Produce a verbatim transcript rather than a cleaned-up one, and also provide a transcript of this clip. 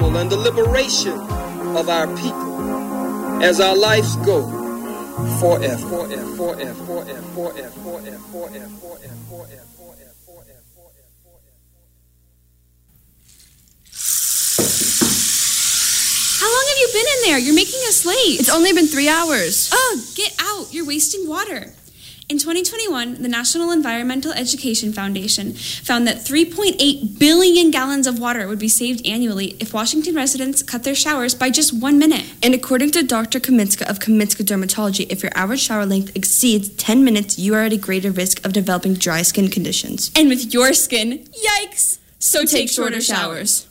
people and the liberation of our people as our lives go forever, forever, forever, forever, forever, forever, forever, forever, forever. How long have you been in there? You're making us late. It's only been three hours. Ugh, get out. You're wasting water. In twenty twenty-one, the National Environmental Education Foundation found that three point eight billion gallons of water would be saved annually if Washington residents cut their showers by just one minute. And according to Doctor Kaminska of Kaminska Dermatology, if your average shower length exceeds ten minutes, you are at a greater risk of developing dry skin conditions. And with your skin, yikes! So take shorter showers.